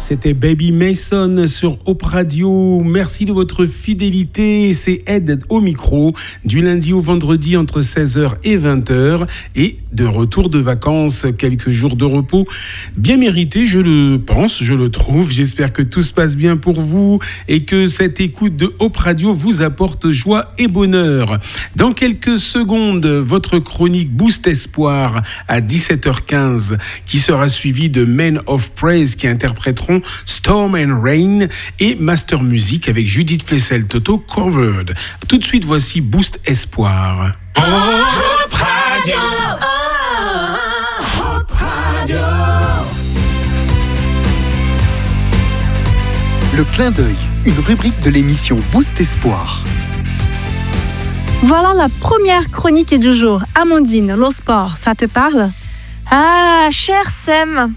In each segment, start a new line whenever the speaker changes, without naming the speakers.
C'était Baby Mason sur Hope Radio. Merci de votre fidélité. C'est Ed au micro du lundi au vendredi entre 16h et 20h et de retour de vacances, quelques jours de repos bien mérités, je le pense, je le trouve. J'espère que tout se passe bien pour vous et que cette écoute de Hope Radio vous apporte joie et bonheur. Dans quelques secondes, votre chronique Boost Espoir à 17h15 qui sera suivie de Men of Praise qui interpréteront Storm and Rain et Master Music avec Judith Flessel-Toto Covered. Tout de suite, voici Boost Espoir.
Hope Radio. Hope Radio.
Le clin d'œil, une rubrique de l'émission Boost Espoir.
Voilà la première chronique du jour. Amandine, le sport, ça te parle?
Ah, cher Sam,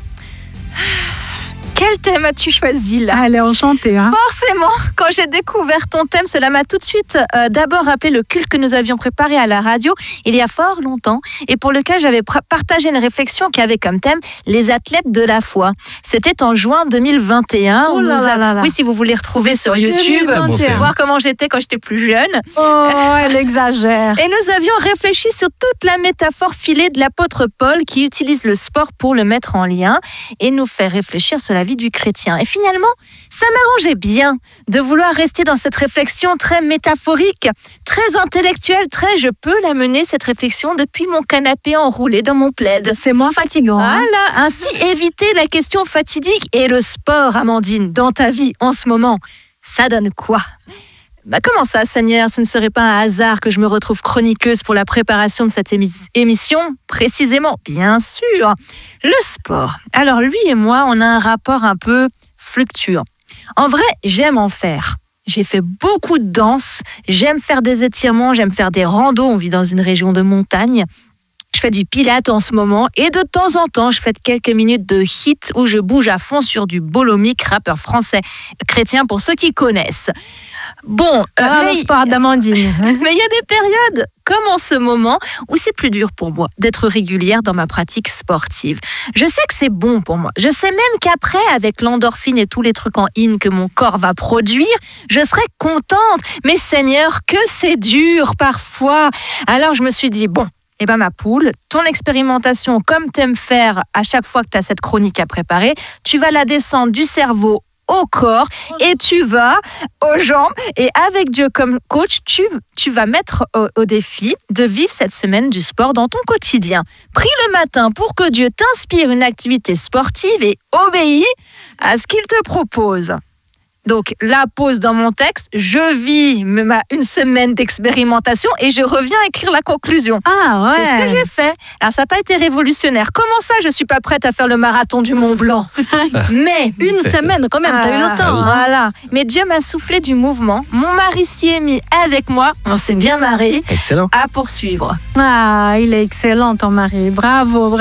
quel thème as-tu choisi là?
Elle est enchantée, hein?
Forcément, quand j'ai découvert ton thème, cela m'a tout de suite d'abord rappelé le culte que nous avions préparé à la radio il y a fort longtemps et pour lequel j'avais partagé une réflexion qui avait comme thème les athlètes de la foi. C'était en juin 2021.
Oh là là.
Oui, si vous voulez retrouver sur YouTube,
2021.
voir comment j'étais quand j'étais plus jeune.
Oh, elle exagère.
Et nous avions réfléchi sur toute la métaphore filée de l'apôtre Paul qui utilise le sport pour le mettre en lien et nous faire réfléchir sur la vie du chrétien. Et finalement, ça m'arrangeait bien de vouloir rester dans cette réflexion très métaphorique, très intellectuelle, je peux la mener cette réflexion depuis mon canapé enroulé dans mon plaid.
C'est moins fatigant. Hein?
Voilà, ainsi éviter la question fatidique. Et le sport, Amandine, dans ta vie en ce moment, ça donne quoi ? Comment ça, Seigneur? Ce ne serait pas un hasard que je me retrouve chroniqueuse pour la préparation de cette émission? Précisément, bien sûr. Le sport. Alors, lui et moi, on a un rapport un peu fluctuant. En vrai, j'aime en faire. J'ai fait beaucoup de danse, j'aime faire des étirements, j'aime faire des randos. On vit dans une région de montagne. Je fais du pilates en ce moment et de temps en temps, je fais quelques minutes de hit où je bouge à fond sur du Bolomic, rappeur français chrétien pour ceux qui connaissent. Bon,
le sport d'Amandine.
Mais il y a des périodes, comme en ce moment, où c'est plus dur pour moi d'être régulière dans ma pratique sportive. Je sais que c'est bon pour moi. Je sais même qu'après, avec l'endorphine et tous les trucs en in que mon corps va produire, je serai contente. Mais Seigneur, que c'est dur parfois. Alors je me suis dit, bon, ma poule, ton expérimentation, comme t'aimes faire à chaque fois que tu as cette chronique à préparer, tu vas la descendre du cerveau au corps et tu vas aux jambes et avec Dieu comme coach, tu vas mettre au défi de vivre cette semaine du sport dans ton quotidien. Prie le matin pour que Dieu t'inspire une activité sportive et obéis à ce qu'il te propose. Donc, la pause dans mon texte, je vis une semaine d'expérimentation et je reviens écrire la conclusion.
Ah ouais.
C'est ce que j'ai fait. Alors, ça n'a pas été révolutionnaire. Comment ça, je ne suis pas prête à faire le marathon du Mont Blanc? Mais
une semaine quand même, t'as eu le temps.
Voilà. Mais Dieu m'a soufflé du mouvement. Mon mari s'y est mis avec moi. On s'est bien marré.
Excellent.
À poursuivre.
Ah, il est excellent ton mari. Bravo.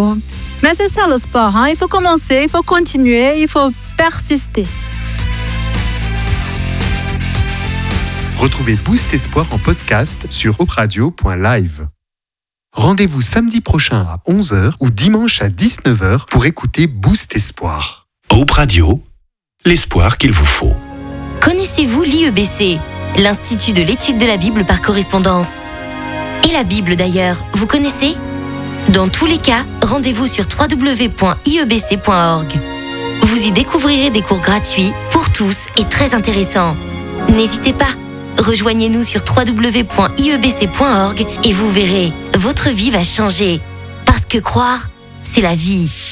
Mais c'est ça le sport. Hein? Il faut commencer, il faut continuer, il faut persister.
Retrouvez Boost Espoir en podcast sur hoperadio.live. Rendez-vous samedi prochain à 11h ou dimanche à 19h pour écouter Boost Espoir.
Hope Radio, l'espoir qu'il vous faut.
Connaissez-vous l'IEBC, l'Institut de l'étude de la Bible par correspondance? Et la Bible d'ailleurs, vous connaissez? Dans tous les cas, rendez-vous sur www.iebc.org. Vous y découvrirez des cours gratuits pour tous et très intéressants. N'hésitez pas, rejoignez-nous sur www.iebc.org et vous verrez, votre vie va changer. Parce que croire, c'est la vie.